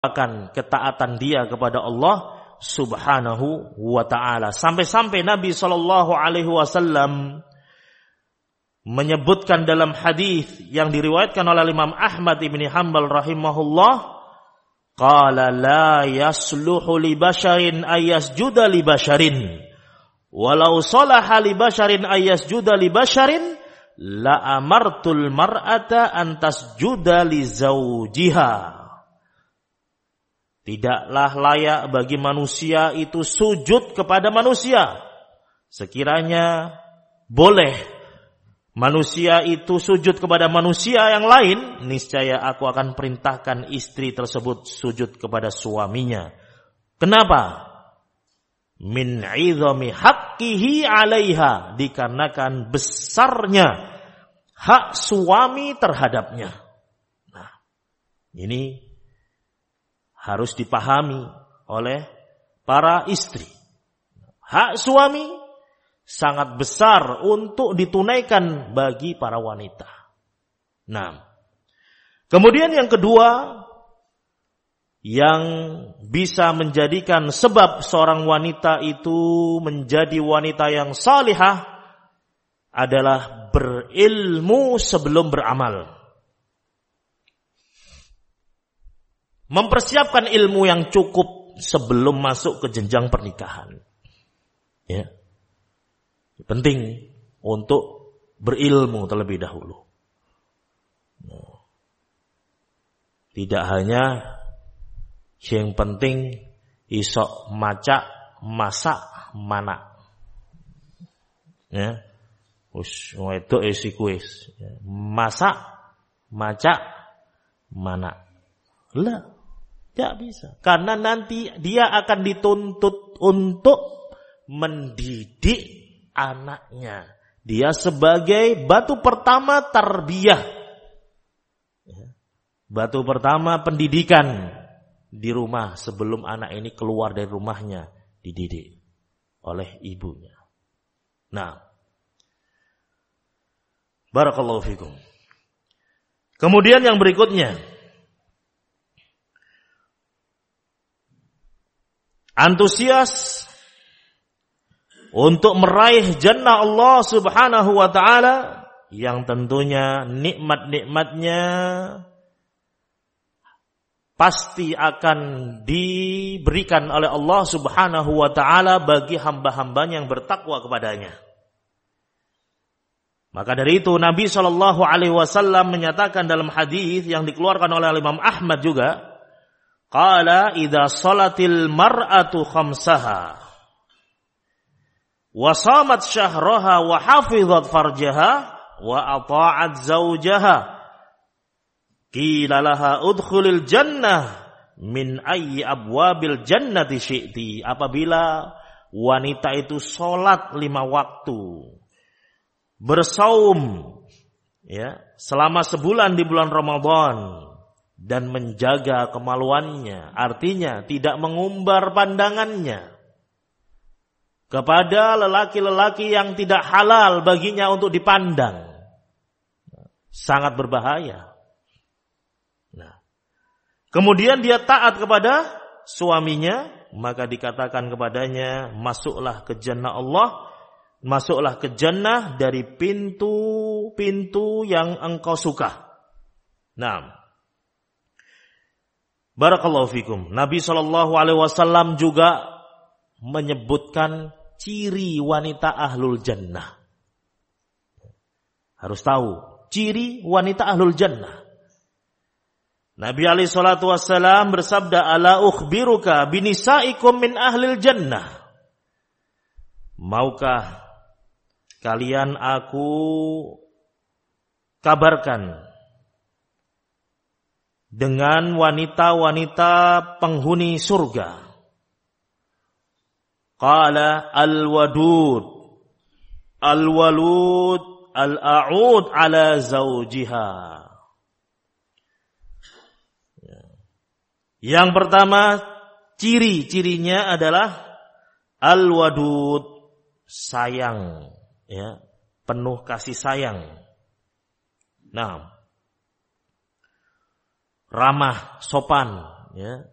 akan ketaatan dia kepada Allah Subhanahu wa ta'ala. Sampai-sampai Nabi SAW menyebutkan dalam hadis yang diriwayatkan oleh Imam Ahmad ibn Hanbal rahimahullah, qala la yasluhu li basharin ayasjuda li basharin walau salaha li basharin ayasjuda li basharin la amartul mar'ata an tasjuda li zawjiha. Tidaklah layak bagi manusia itu sujud kepada manusia. Sekiranya boleh manusia itu sujud kepada manusia yang lain, niscaya aku akan perintahkan istri tersebut sujud kepada suaminya. Kenapa? Min 'idhami haqqihi 'alaiha, dikarenakan besarnya hak suami terhadapnya. Nah, ini harus dipahami oleh para istri. Hak suami sangat besar untuk ditunaikan bagi para wanita. Nah, kemudian yang kedua yang bisa menjadikan sebab seorang wanita itu menjadi wanita yang salihah adalah berilmu sebelum beramal. Mempersiapkan ilmu yang cukup sebelum masuk ke jenjang pernikahan. Ya. Penting untuk berilmu terlebih dahulu. Tidak hanya yang penting isok maca masak mana. Ya. Wis itu wis. Masak maca mana. Lah, tidak bisa. Karena nanti dia akan dituntut untuk mendidik anaknya. Dia sebagai batu pertama tarbiyah. Batu pertama pendidikan di rumah sebelum anak ini keluar dari rumahnya, dididik oleh ibunya. Nah, barakallahu fikum. Kemudian yang berikutnya, antusias untuk meraih jannah Allah Subhanahu wa ta'ala yang tentunya nikmat-nikmatnya pasti akan diberikan oleh Allah Subhanahu wa ta'ala bagi hamba-hambanya yang bertakwa kepadanya. Maka dari itu Nabi SAW menyatakan dalam hadis yang dikeluarkan oleh Imam Ahmad juga, qala idza salatil mar'atu khamsaha wa shamat syahraha wa hafizat farjaha wa ata'at zawjaha qila laha udkhulil jannah min ayyi abwabil jannati syi'ti. Apabila wanita itu salat 5 waktu, bersaum ya selama sebulan di bulan Ramadan dan menjaga kemaluannya, artinya tidak mengumbar pandangannya kepada lelaki-lelaki yang tidak halal baginya untuk dipandang, sangat berbahaya. Nah, kemudian dia taat kepada suaminya, maka dikatakan kepadanya, masuklah ke jannah Allah, masuklah ke jannah dari pintu-pintu yang engkau suka. Nah, barakallahu fikum. Nabi SAW juga menyebutkan ciri wanita ahlul jannah. Harus tahu ciri wanita ahlul jannah. Nabi SAW bersabda, ala ukhbiruka binisaikum min ahlil jannah. Maukah kalian aku kabarkan dengan wanita-wanita penghuni surga? Qala al-wadud, al-walud, al-a'ud ala zawjiha. Yang pertama, ciri-cirinya adalah al-wadud, sayang, ya, penuh kasih sayang. Nah, ramah, sopan, ya,